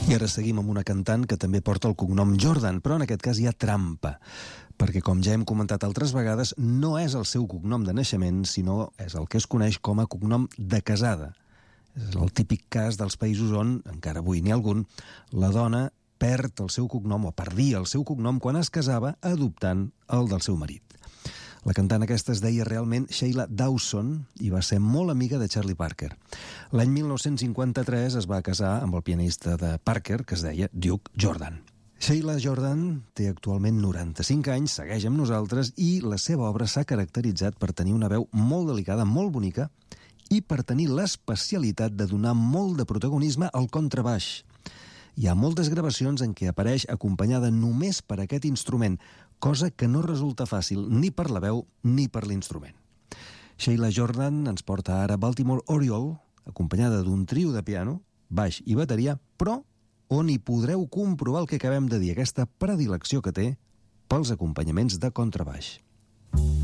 I ara seguim amb una cantant que també porta el cognom Jordan, però en aquest cas hi ha trampa, perquè com ja hem comentat altres vegades, no és el seu cognom de naixement, sinó és el que es coneix com a cognom de casada. És el típic cas dels països on, encara avui n'hi ha algun, la dona perd el seu cognom o perdia el seu cognom quan es casava adoptant el del seu marit. La cantant aquesta es deia realment Sheila Dawson i va ser molt amiga de Charlie Parker. L'any 1953 es va casar amb el pianista de Parker, que es deia Duke Jordan. Sheila Jordan té actualment 95 anys, segueix amb nosaltres i la seva obra s'ha caracteritzat per tenir una veu molt delicada, molt bonica i per tenir l'especialitat de donar molt de protagonisme al contrabaix. Hi ha moltes gravacions en què apareix acompanyada només per aquest instrument, cosa que no resulta fàcil ni per la veu ni per l'instrument. Sheila Jordan ens porta ara Baltimore Oriole, acompanyada d'un trio de piano, baix i bateria, però on hi podreu comprovar el que acabem de dir, aquesta predilecció que té pels acompanyaments de contrabaix.